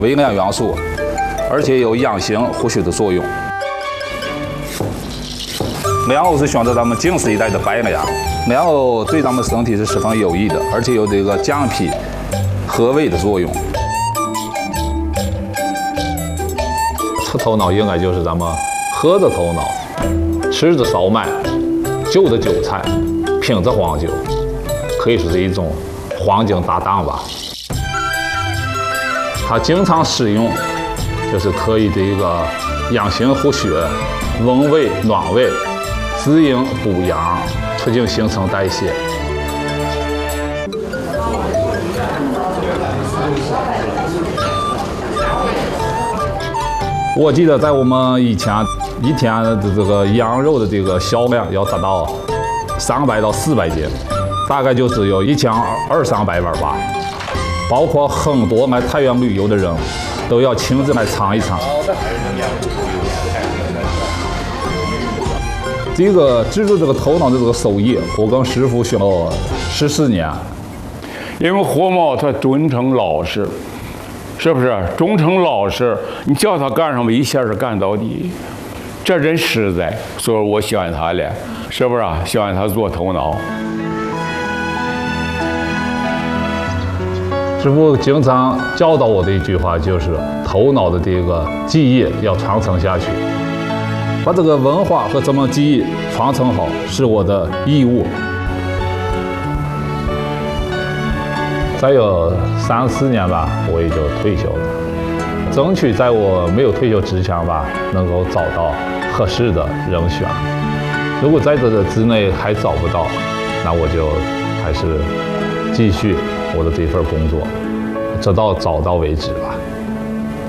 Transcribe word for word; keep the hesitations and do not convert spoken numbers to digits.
微量元素，而且有养形护血的作用。莲藕是选择咱们经世一代的白莲，莲藕对咱们身体是十分有益的，而且有这个降脾和胃的作用。 吃头脑应该就是咱们喝着头脑，吃着烧麦，就着韭菜，品着黄酒，可以说是一种黄金搭档吧。它经常使用，就是可以这个养形护血、温胃暖胃、滋阴补阳，促进新陈代谢。我记得在我们以前一天的这个羊肉的这个销量要达到三百到四百斤，大概就只有一千二三百碗吧。包括很多来太原旅游的人，都要亲自来尝一尝。这个制作这个头脑的这个手艺，我跟师傅学了十四年。 因为活毛他忠诚老实，是不是？忠诚老实，你叫他干什么，一下是干到底。这人实在，所以我喜欢他了，是不是啊？喜欢他做头脑。 师傅经常教导我的一句话就是：头脑的这个技艺要传承下去，把这个文化和这门技艺传承好是我的义务。再有三四年吧，我也就退休了，争取在我没有退休之前吧，能够找到合适的人选。如果在这个之内还找不到，那我就还是继续我的这份工作，直到找到为止吧。